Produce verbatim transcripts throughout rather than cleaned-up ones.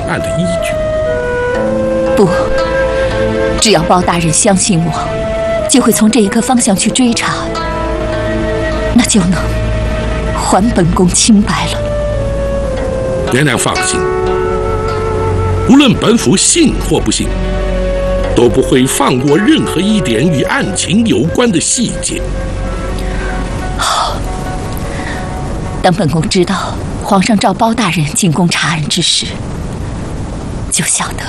案的依据。 不，只要包大人相信我，就会从这一个方向去追查，那就能还本宫清白了。 娘娘放心，无论本府信或不信，都不会放过任何一点与案情有关的细节。 好，等本宫知道皇上召包大人进宫查案之时，就晓得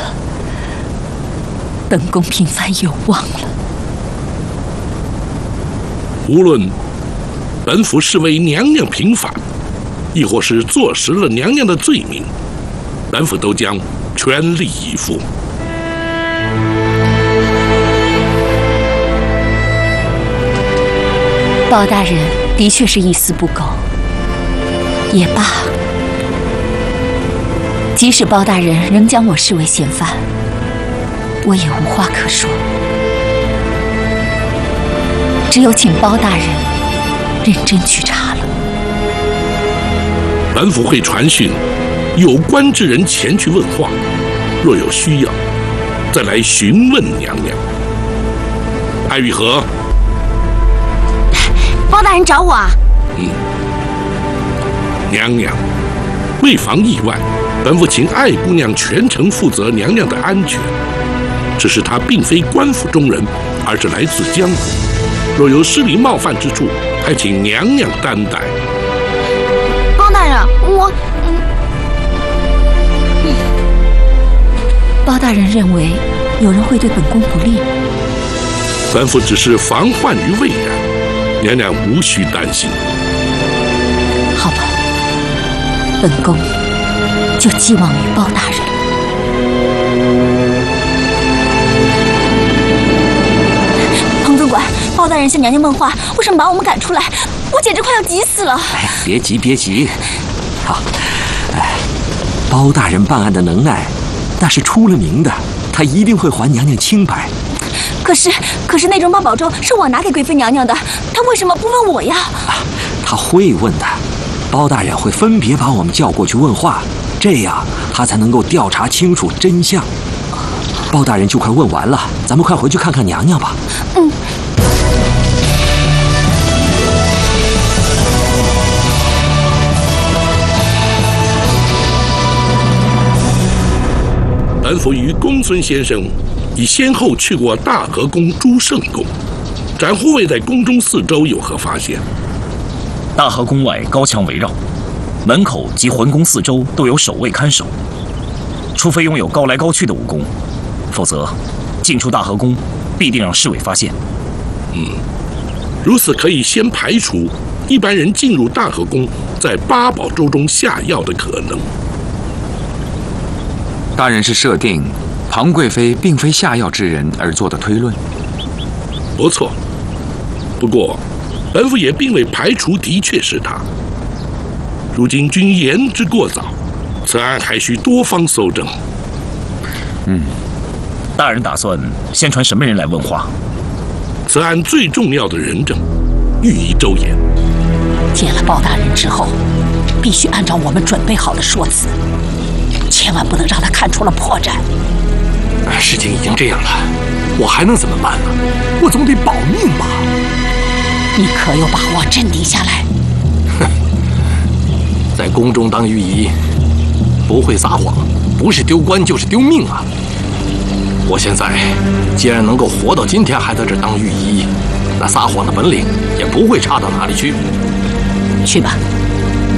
本宫平反有望了。 无论本府是为娘娘平反，亦或是坐实了娘娘的罪名，本府都将全力以赴。 包大人的确是一丝不苟，也罢，即使包大人仍将我视为嫌犯，我也无话可说。只有请包大人认真去查了。 本府会传讯有关之人前去问话，若有需要，再来询问娘娘。艾玉和， 包大人找我啊？ 嗯，娘娘，为防意外，本府请艾姑娘全程负责娘娘的安全。只是她并非官府中人，而是来自江湖，若有失礼冒犯之处，还请娘娘担待。 包大人，我……嗯， 包大人认为有人会对本宫不利， 本府只是防患于未然，娘娘无需担心。 好吧，本宫就寄望于包大人。彭总管，包大人向娘娘问话，为什么把我们赶出来？我简直快要急死了！ 哎，别急别急，好，哎，包大人办案的能耐，那是出了名的，他一定会还娘娘清白。 可是，可是那种八宝粥是我拿给贵妃娘娘的，她为什么不问我呀？ 啊，他会问的，包大人会分别把我们叫过去问话，这样他才能够调查清楚真相。包大人就快问完了，咱们快回去看看娘娘吧。 嗯。 本府与公孙先生已先后去过大和宫、朱圣宫，展护卫在宫中四周有何发现？ 大和宫外高墙围绕，门口及魂宫四周都有守卫看守，除非拥有高来高去的武功，否则进出大和宫必定让侍卫发现。 嗯，如此可以先排除一般人进入大和宫在八宝粥中下药的可能。 大人是设定庞贵妃并非下药之人而做的推论。 不错，不过本府也并未排除的确是他。如今均言之过早，此案还需多方搜证。 嗯，大人打算先传什么人来问话？ 此案最重要的人证，御医周延。 见了包大人之后，必须按照我们准备好的说辞，千万不能让他看出了破绽。 事情已经这样了，我还能怎么办呢？我总得保命吧。 你可有把握镇定下来？ 哼，在宫中当御医，不会撒谎，不是丢官就是丢命啊！我现在既然能够活到今天，还在这当御医，那撒谎的本领也不会差到哪里去。 去吧。